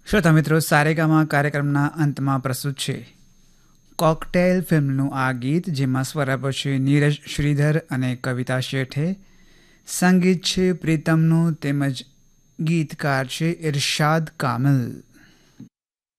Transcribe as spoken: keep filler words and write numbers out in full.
શ્રોતા મિત્રો, સારેગામા કાર્યક્રમના અંતમાં પ્રસ્તુત છે કોકટેલ ફિલ્મનું આ ગીત, જેમાં સ્વર આપ્યો છે નીરજ શ્રીધર અને કવિતા શેઠે. સંગીત છે પ્રીતમનું તેમજ ગીતકાર છે ઇરશાદ કામિલ.